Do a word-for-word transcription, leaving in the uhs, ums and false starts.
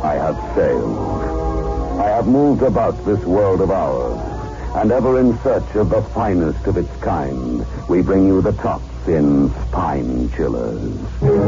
I have sailed. I have moved about this world of ours, and ever in search of the finest of its kind, we bring you the tops in Spine Chillers.